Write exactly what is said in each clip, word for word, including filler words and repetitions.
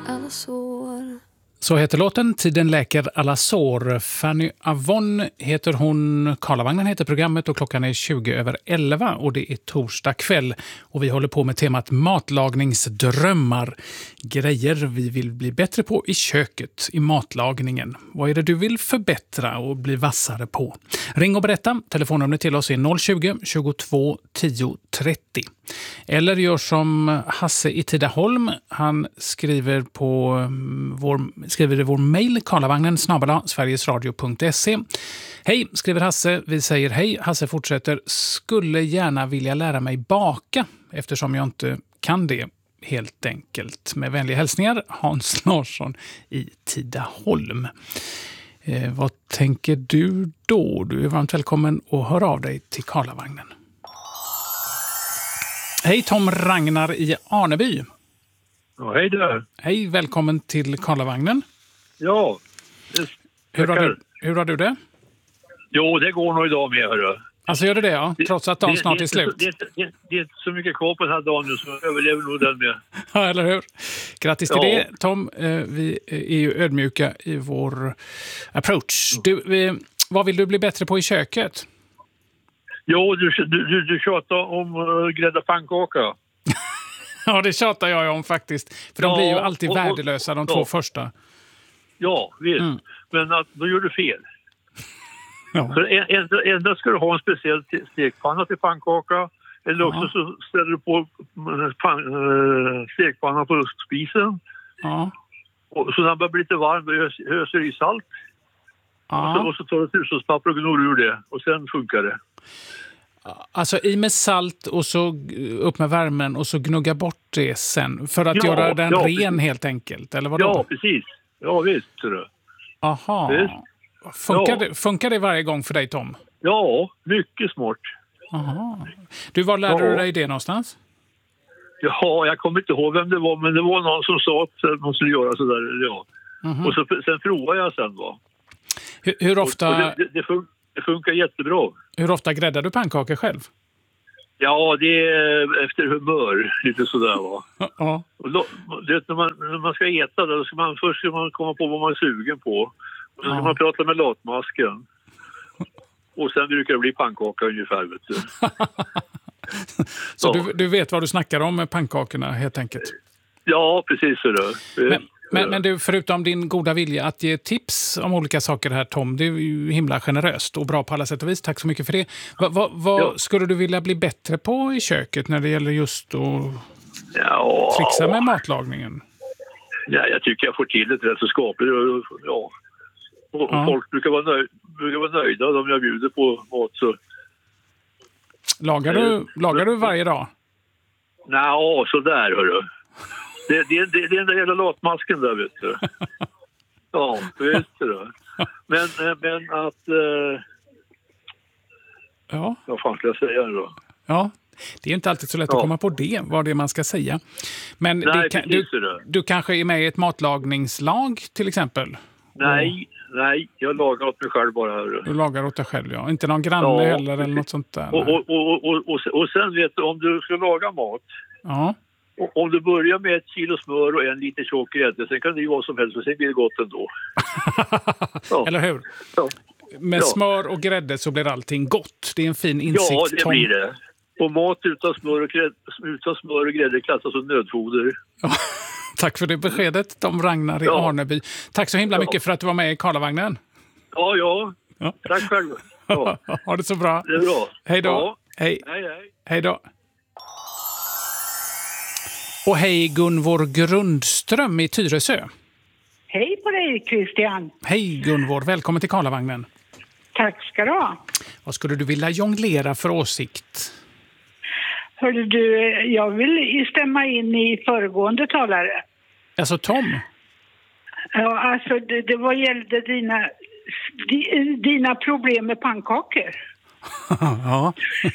alla sår. Så heter låten Tiden läker alla sår. Fanny Avon heter hon, Karlavagnen heter programmet och klockan är tjugo över elva och det är torsdag kväll. Och vi håller på med temat matlagningsdrömmar. Grejer vi vill bli bättre på i köket, i matlagningen. Vad är det du vill förbättra och bli vassare på? Ring och berätta. Telefonnumret till oss är noll tjugo, tjugotvå, tio, trettio. Eller gör som Hasse i Tidaholm. Han skriver på vår, skriver i vår mejl karlavagnen snabel-a sverigesradio punkt se. Hej, skriver Hasse. Vi säger hej. Hasse fortsätter. Skulle gärna vilja lära mig baka eftersom jag inte kan det helt enkelt. Med vänliga hälsningar, Hans Larsson i Tidaholm. Eh, vad tänker du då? Du är varmt välkommen och hör av dig till Karlavagnen. Hej, Tom Ragnar i Arneby. Ja, hej där. Hej, välkommen till Karlavagnen. Ja. Hur har, du, hur har du det? Jo, det går nog idag med, hörru. Alltså gör det det, ja? Trots att dagen det, snart det, är slut. Det, det, det, det är inte så mycket kvar på den här dagen nu, så jag överlever nog den med. Ja, eller hur? Grattis till Ja. det, Tom. Vi är ju ödmjuka i vår approach. Du, vi, vad vill du bli bättre på i köket? Jo, du, du, du, du tjatar om uh, grädda pannkaka. Ja, det tjatar jag om faktiskt. För Ja, de blir ju alltid och, och, värdelösa, de ja. två första. Ja, visst. Mm. Men att, då gör du fel. Ja. För ändå, ändå ska du ha en speciell te- stekpanna till pannkaka. Eller också Ja. så ställer du på uh, pan, uh, stekpannan på spisen. Ja. Och så när den börjar bli lite varm, då ös- öser du i salt. Ja. Och, så, och så tar du ett hushållspapper och gnor ur det. Och sen funkar det. Alltså i med salt och så upp med värmen och så gnugga bort det sen. För att Ja, göra den ja, ren precis. helt enkelt, eller vadå? Ja, precis. Ja, visst. Ser du. Aha. Visst. Funkar, Ja. det, funkar det varje gång för dig, Tom? Ja, mycket smart. Aha. Du, var lärde Ja. du dig det någonstans? Ja, jag kommer inte ihåg vem det var, men det var någon som sa att man skulle göra sådär. Ja. Mhm. Och så, sen provade jag sen. Va? Hur, hur, Och, och ofta, det, det, det, fun- det funkar jättebra. hur ofta gräddar du pannkakor själv? Ja, det är efter humör, lite sådär va. Ja. Och då, det, när, man, när man ska äta då ska man först ska man komma på vad man är sugen på. Och sen ska Ja. man prata med latmasken. Och sen brukar det bli pannkaka ungefär, vet du. Så Ja. du, du vet vad du snackar om med pannkakorna helt enkelt. Ja, precis så då. Men, men, men du, förutom din goda vilja att ge tips om olika saker här, Tom, det är ju himla generöst och bra på alla sätt och vis. Tack så mycket för det. Va, va, vad Ja. skulle du vilja bli bättre på i köket när det gäller just att Ja, trixa med matlagningen? ja, jag tycker jag får till det rätt så skapligt. Ja. Och Ja. folk brukar vara, nöj, brukar vara nöjda om jag bjuder på mat. Så. Lagar du, lagar du varje dag? Nå, så där hörru. Det, det, det, det är den där jävla latmasken där, vet du. Ja, visst du. Men, men att... Eh, Ja. vad fan ska jag säga då? Ja. Det är inte alltid så lätt Ja. att komma på det, vad det är man ska säga. Men Nej, det kan, du, precis det. du kanske är med i ett matlagningslag till exempel? Nej, nej, jag lagar åt mig själv bara. Hörru. Du lagar åt dig själv, ja. Inte någon granne Ja, heller eller något sånt där. Och, nej. och, och, och, och, och sen vet du, om du ska laga mat, Ja. och om du börjar med ett kilo smör och en liter tjock grädde, sen kan det ju vara som helst och sen blir det gott ändå. Ja. Eller hur? Ja. Med Ja. smör och grädde så blir allting gott. Det är en fin insikt. Ja, det Tom. blir det. Och mat utan smör och grädde, utan smör och grädde klassas som nödfoder. Ja. Tack för det beskedet, Tom Ragnar i Ja. Arneby. Tack så himla Ja. mycket för att du var med i Karlavagnen. Ja, ja. Ja. Tack själv. Ja, Ha det så bra. det är bra. Hej då. Ja. Hej. Hej, hej. Hej då. Och hej Gunvor Grundström i Tyresö. Hej på dig, Christian. Hej Gunvor, välkommen till Karlavagnen. Tack ska du ha. Vad skulle du vilja jonglera för åsikt? Hörde du, jag vill stämma in i föregående talare. Alltså Tom? Ja, alltså det, det var gällde dina, di, dina problem med pannkakor. Ja.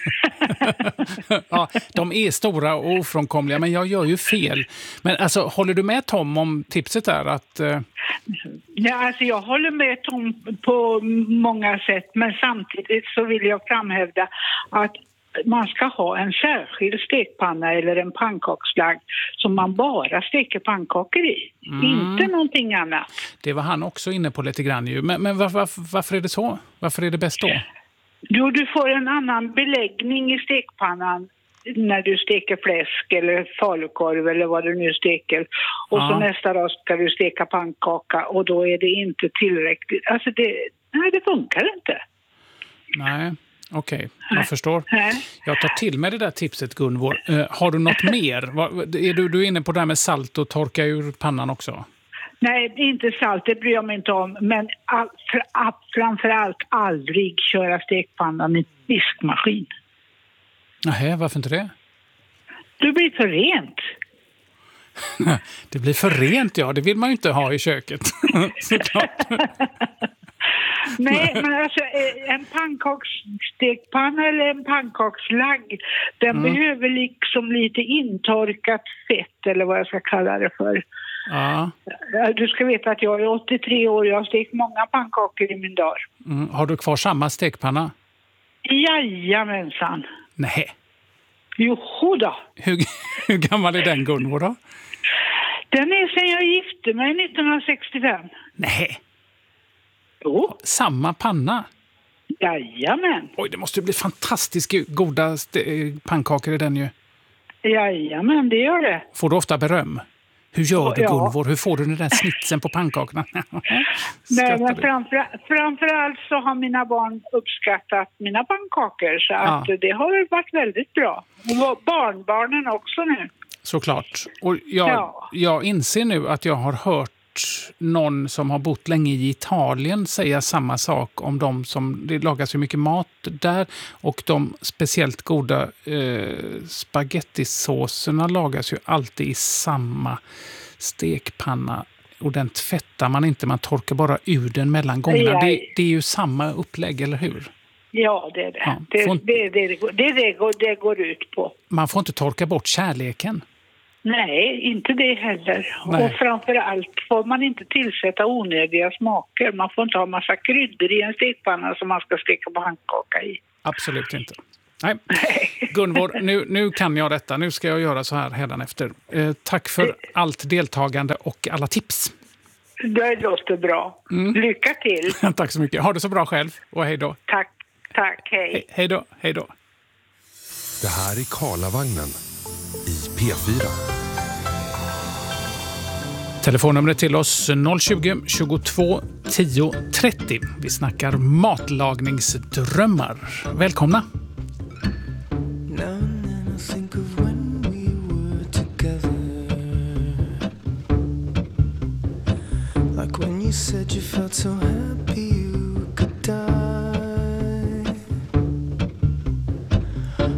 Ja, de är stora och ofrånkomliga, men jag gör ju fel. Men alltså, håller du med Tom om tipset där att... Eh... Ja, alltså jag håller med Tom på många sätt, men samtidigt så vill jag framhävda att man ska ha en särskild stekpanna eller en pannkakslagg som man bara steker pannkakor i. Mm. Inte någonting annat. Det var han också inne på lite grann ju. Men, men varför, varför, varför är det så? Varför är det bäst då? Jo, du får en annan beläggning i stekpannan när du steker fläsk eller falukorv eller vad du nu steker. Och ja. Så nästa dag ska du steka pannkaka och då är det inte tillräckligt. Alltså det, nej, det funkar inte. Nej, okej. Okay. Jag förstår. Nej. Jag tar till med det där tipset, Gunvor. Uh, har du något mer? Är du, du är inne på det här med salt och torka ur pannan också? Nej, inte salt, det bryr jag mig inte om. Men all, för, framförallt aldrig köra stekpannan i diskmaskin. Nej, varför inte det? Det blir för rent. Det blir för rent, ja. Det vill man ju inte ha i köket. Såklart. Nej, men alltså en pannkaksstekpanna eller en pannkakslagg, den mm. behöver liksom lite intorkat fett eller vad jag ska kalla det för. Ja. Du ska veta att jag är åttiotre år och jag har stekt många pannkakor i min dag. Mm. Har du kvar samma stekpanna? Jajamensan. Nej. Jo då. Hur, hur gammal är den, Gunvor då? Den är sedan jag gifte mig nittonhundrasextiofem. Nej. Jo. Samma panna? Jajamän. Oj, det måste bli fantastiskt goda st- pannkakor i den ju. Jajamän, det gör det. Får du ofta beröm? Hur gör du, ja. Gunvor? Hur får du den där snitsen på pannkakorna? Nej, men framför, framförallt så har mina barn uppskattat mina pannkakor. Så ja. att det har varit väldigt bra. Och barnbarnen också nu. Såklart. Och jag, ja. jag inser nu att jag har hört någon som har bott länge i Italien säga samma sak om de som, det lagas så mycket mat där och de speciellt goda eh, spagettisåserna lagas ju alltid i samma stekpanna och den tvättar man inte, man torkar bara ur den mellan gångerna. Det, det är ju samma upplägg, eller hur? Ja, det är det. Ja, det, får, det, det, det, det, det, går, det går ut på. Man får inte torka bort kärleken. Nej, inte det heller. Nej. Och framförallt får man inte tillsätta onödiga smaker. Man får inte ha massa kryddor i en stekpanna som man ska steka pannkaka i. Absolut inte. Nej. Gunvor, nu, nu kan jag detta. Nu ska jag göra så här hädanefter. Eh, tack för det... allt deltagande och alla tips. Det låter bra. Mm. Lycka till. Tack så mycket. Ha det så bra själv och hej då. Tack, tack. Hej. He- hej då, hej då. Det här är Karlavagnen i P fyra. Telefonnumret till oss noll tjugo, tjugotvå, tio, trettio. Vi snackar matlagningsdrömmar. Välkomna! Like when you said you felt so happy